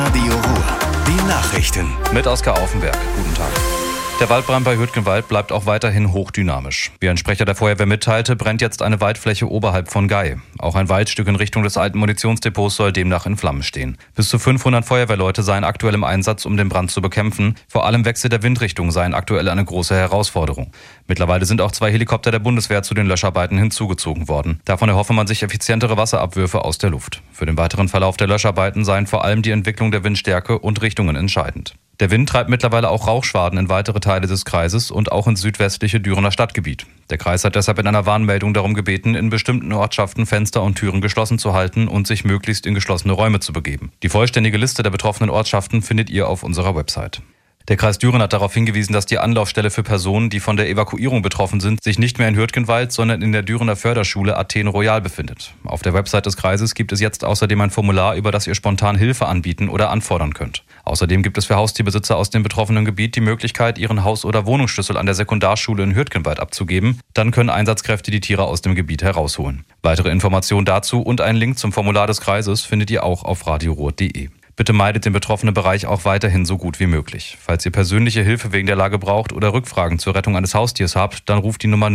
Radio Ruhr. Die Nachrichten. Mit Oskar Aufenberg. Guten Tag. Der Waldbrand bei Hürtgenwald bleibt auch weiterhin hochdynamisch. Wie ein Sprecher der Feuerwehr mitteilte, brennt jetzt eine Waldfläche oberhalb von Gei. Auch ein Waldstück in Richtung des alten Munitionsdepots soll demnach in Flammen stehen. Bis zu 500 Feuerwehrleute seien aktuell im Einsatz, um den Brand zu bekämpfen. Vor allem Wechsel der Windrichtung seien aktuell eine große Herausforderung. Mittlerweile sind auch 2 Helikopter der Bundeswehr zu den Löscharbeiten hinzugezogen worden. Davon erhoffe man sich effizientere Wasserabwürfe aus der Luft. Für den weiteren Verlauf der Löscharbeiten seien vor allem die Entwicklung der Windstärke und Richtungen entscheidend. Der Wind treibt mittlerweile auch Rauchschwaden in weitere Teile des Kreises und auch ins südwestliche Dürener Stadtgebiet. Der Kreis hat deshalb in einer Warnmeldung darum gebeten, in bestimmten Ortschaften Fenster und Türen geschlossen zu halten und sich möglichst in geschlossene Räume zu begeben. Die vollständige Liste der betroffenen Ortschaften findet ihr auf unserer Website. Der Kreis Düren hat darauf hingewiesen, dass die Anlaufstelle für Personen, die von der Evakuierung betroffen sind, sich nicht mehr in Hürtgenwald, sondern in der Dürener Förderschule Athen Royal befindet. Auf der Website des Kreises gibt es jetzt außerdem ein Formular, über das ihr spontan Hilfe anbieten oder anfordern könnt. Außerdem gibt es für Haustierbesitzer aus dem betroffenen Gebiet die Möglichkeit, ihren Haus- oder Wohnungsschlüssel an der Sekundarschule in Hürtgenwald abzugeben. Dann können Einsatzkräfte die Tiere aus dem Gebiet herausholen. Weitere Informationen dazu und einen Link zum Formular des Kreises findet ihr auch auf radioruhr.de. Bitte meidet den betroffenen Bereich auch weiterhin so gut wie möglich. Falls ihr persönliche Hilfe wegen der Lage braucht oder Rückfragen zur Rettung eines Haustiers habt, dann ruft die Nummer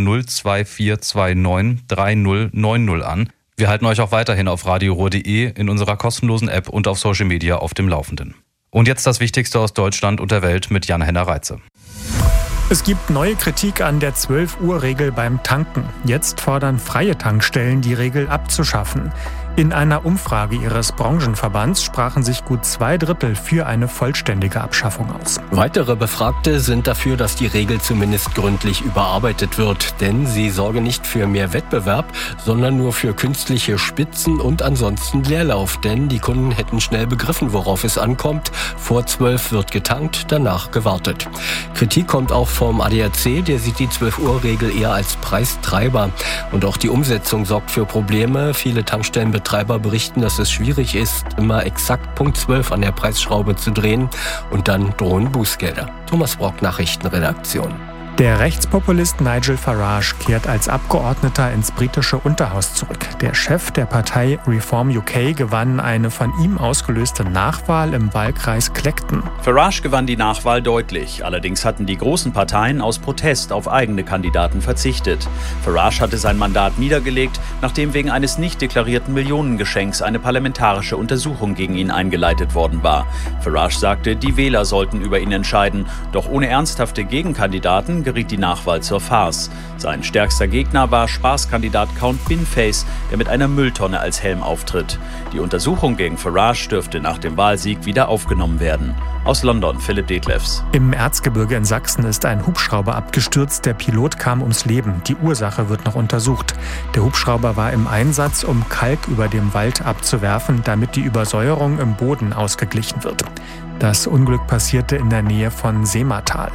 02429 3090 an. Wir halten euch auch weiterhin auf radioruhr.de, in unserer kostenlosen App und auf Social Media auf dem Laufenden. Und jetzt das Wichtigste aus Deutschland und der Welt mit Jan-Henner Reitze. Es gibt neue Kritik an der 12-Uhr-Regel beim Tanken. Jetzt fordern freie Tankstellen, die Regel abzuschaffen. In einer Umfrage ihres Branchenverbands sprachen sich gut 2/3 für eine vollständige Abschaffung aus. Weitere Befragte sind dafür, dass die Regel zumindest gründlich überarbeitet wird. Denn sie sorge nicht für mehr Wettbewerb, sondern nur für künstliche Spitzen und ansonsten Leerlauf. Denn die Kunden hätten schnell begriffen, worauf es ankommt. Vor 12 wird getankt, danach gewartet. Kritik kommt auch vom ADAC, der sieht die 12-Uhr-Regel eher als Preistreiber. Und auch die Umsetzung sorgt für Probleme. Viele Tankstellenbetreiber berichten, dass es schwierig ist, immer exakt Punkt 12 an der Preisschraube zu drehen und dann drohen Bußgelder. Thomas Brock, Nachrichtenredaktion. Der Rechtspopulist Nigel Farage kehrt als Abgeordneter ins britische Unterhaus zurück. Der Chef der Partei Reform UK gewann eine von ihm ausgelöste Nachwahl im Wahlkreis Clacton. Farage gewann die Nachwahl deutlich. Allerdings hatten die großen Parteien aus Protest auf eigene Kandidaten verzichtet. Farage hatte sein Mandat niedergelegt, nachdem wegen eines nicht deklarierten Millionengeschenks eine parlamentarische Untersuchung gegen ihn eingeleitet worden war. Farage sagte, die Wähler sollten über ihn entscheiden. Doch ohne ernsthafte Gegenkandidaten geriet die Nachwahl zur Farce. Sein stärkster Gegner war Spaßkandidat Count Binface, der mit einer Mülltonne als Helm auftritt. Die Untersuchung gegen Farage dürfte nach dem Wahlsieg wieder aufgenommen werden. Aus London, Philipp Detlefs. Im Erzgebirge in Sachsen ist ein Hubschrauber abgestürzt. Der Pilot kam ums Leben. Die Ursache wird noch untersucht. Der Hubschrauber war im Einsatz, um Kalk über dem Wald abzuwerfen, damit die Übersäuerung im Boden ausgeglichen wird. Das Unglück passierte in der Nähe von Seematal.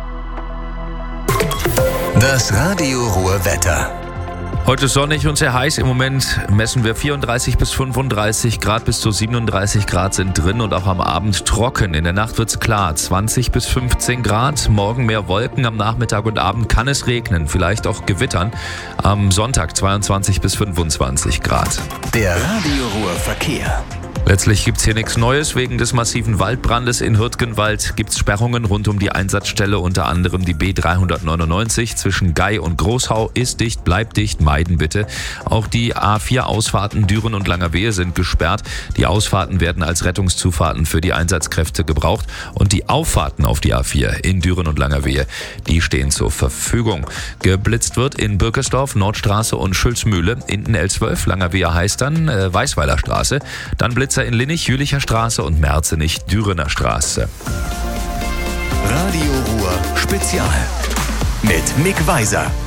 Das Radio Ruhr Wetter. Heute sonnig und sehr heiß. Im Moment messen wir 34 bis 35 Grad, bis zu 37 Grad sind drin und auch am Abend trocken. In der Nacht wird's klar, 20 bis 15 Grad. Morgen mehr Wolken, am Nachmittag und Abend kann es regnen, vielleicht auch gewittern. Am Sonntag 22 bis 25 Grad. Der Radio Ruhr Verkehr. Letztlich gibt's hier nichts Neues. Wegen des massiven Waldbrandes in Hürtgenwald gibt's Sperrungen rund um die Einsatzstelle. Unter anderem die B399 zwischen Gei und Großhau ist dicht, bleibt dicht, meiden bitte. Auch die A4-Ausfahrten Düren und Langerwehe sind gesperrt. Die Ausfahrten werden als Rettungszufahrten für die Einsatzkräfte gebraucht. Und die Auffahrten auf die A4 in Düren und Langerwehe, die stehen zur Verfügung. Geblitzt wird in Birkesdorf, Nordstraße und Schülzmühle. In L12, Langerwehe heißt dann Weißweiler Straße. Dann Blitzer in Linnich, Jülicher Straße und Merzenich, Dürener Straße. Radio Ruhr Spezial mit Mick Weiser.